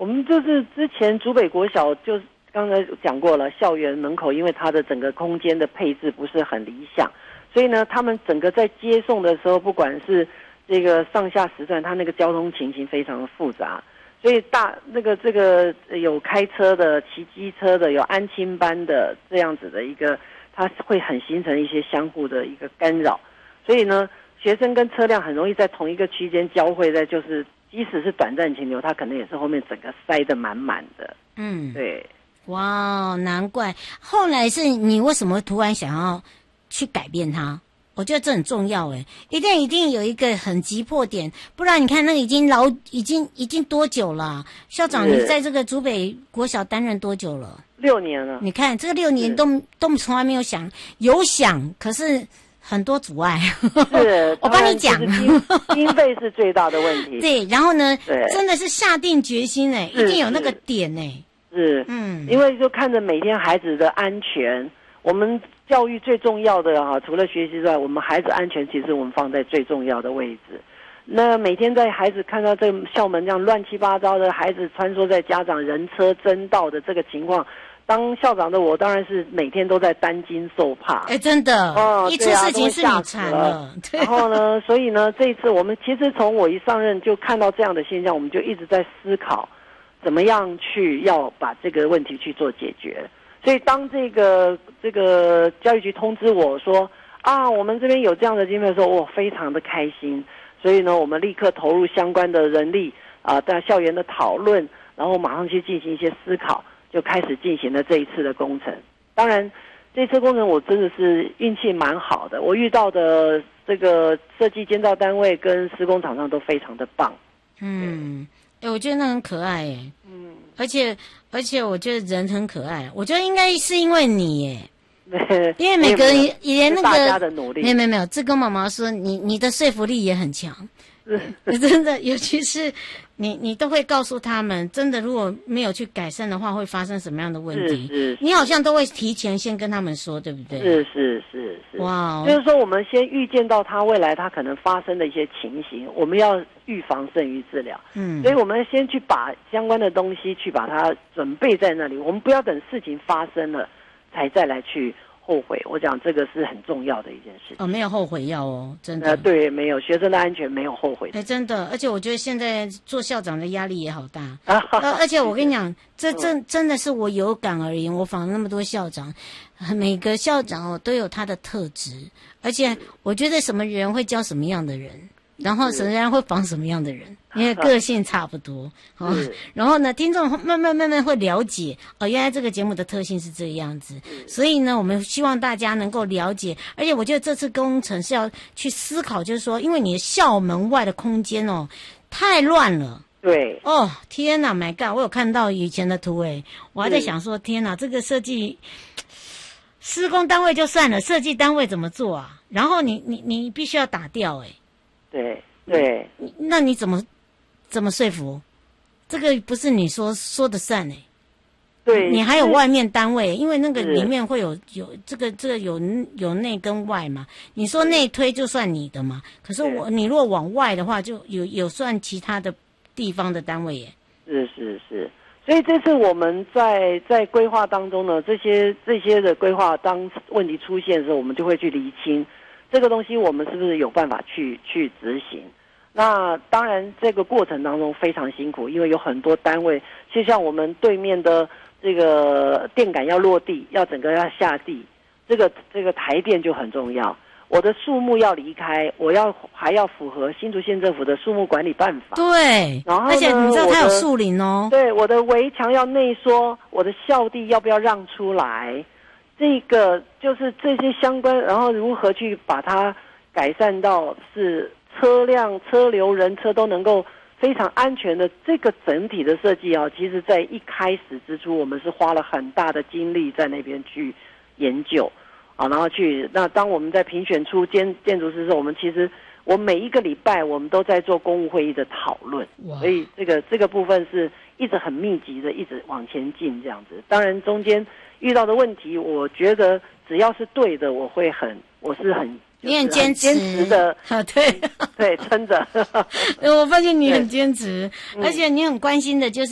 我们就是之前竹北国小就是刚才讲过了，校园门口因为它的整个空间的配置不是很理想，所以呢，他们整个在接送的时候，不管是这个上下时段，它那个交通情形非常的复杂，所以这个有开车的、骑机车的、有安亲班的这样子的一个，它会很形成一些相互的一个干扰，所以呢，学生跟车辆很容易在同一个区间交汇，在就是即使是短暂停留，它可能也是后面整个塞得满满的。对。 哇，难怪后来是你为什么突然想要去改变它？我觉得这很重要诶，一定有一个很急迫点，不然你看那个已经多久了？校长，你在这个竹北国小担任多久了？6年了。你看这个6年都从来没有想，可是很多阻碍。是，我帮你讲， 经费是最大的问题。 对，然后呢，真的是下定决心诶，一定有那个点诶。 是，因为就看着每天孩子的安全，我们教育最重要的除了学习之外，我们孩子安全其实我们放在最重要的位置。那每天在孩子看到这个校门这样乱七八糟的孩子穿梭在家长人车争道的这个情况，当校长的我当然是每天都在担惊受怕。 真的，一出事情是你惨了。 然后呢，所以呢，这一次我们其实从我一上任就看到这样的现象，我们就一直在思考怎么样去要把这个问题去做解决。所以当这个教育局通知我说我们这边有这样的经费的时候，我非常的开心。所以呢，我们立刻投入相关的人力在校园的讨论，然后马上去进行一些思考，就开始进行了这一次的工程。当然这次工程我真的是运气蛮好的，我遇到的这个设计监造单位跟施工厂商都非常的棒。 我觉得那很可爱耶。而且我觉得人很可爱，我觉得应该是因为你耶。因为每个人也那个大家的努力， 没有，志跟妈妈说你的说服力也很强。真的，尤其是你都会告诉他们，真的如果没有去改善的话，会发生什么样的问题？是你好像都会提前先跟他们说，对不对？ 是。 哇， 就是说我们先预见到他未来他可能发生的一些情形，我们要预防胜于治疗。所以我们先去把相关的东西去把它准备在那里，我们不要等事情发生了才再来去后悔。我讲这个是很重要的一件事情。 没有后悔药真的。 对，没有，学生的安全没有后悔。 真的，而且我觉得现在做校长的压力也好大。而且我跟你讲，这真的是我有感而言，我访了那么多校长，每个校长都有他的特质，而且我觉得什么人会教什么样的人。然后什么人会访什么样的人，因为个性差不多然后呢，听众慢慢会了解原来这个节目的特性是这样子。所以呢，我们希望大家能够了解，而且我觉得这次工程是要去思考，就是说，因为你的校门外的空间太乱了。 对。 天哪 ，My God！ 我有看到以前的图我还在想说，天哪，这个设计施工单位就算了，设计单位怎么做啊？然后你必须要打掉对， 那你怎么说服？这个不是你说的算对， 你还有外面单位，因为那个里面会有这个有内跟外嘛。你说内推就算你的嘛，可是你如果往外的话，就有算其他的地方的单位耶。 是。所以这次我们在规划当中呢，这些的规划，当问题出现的时候，我们就会去厘清这个东西我们是不是有办法去执行。那当然这个过程当中非常辛苦，因为有很多单位，就像我们对面的这个电杆要落地，要整个要下地，这个台电就很重要。我的树木要离开，还要符合新竹县政府的树木管理办法。 对，然后而且你知道它有树林对，我的围墙要内缩，我的校地要不要让出来？这个就是这些相关，然后如何去把它改善到是车辆、车流、人车都能够非常安全的这个整体的设计其实在一开始之初，我们是花了很大的精力在那边去研究然后那当我们在评选出建筑师的时候，我每一个礼拜我们都在做公务会议的讨论，所以这个部分是一直很密集的，一直往前进这样子。当然中间遇到的问题，我觉得只要是对的，我是很你很坚持的对撑着。 我发现你很坚持，而且你很关心的就是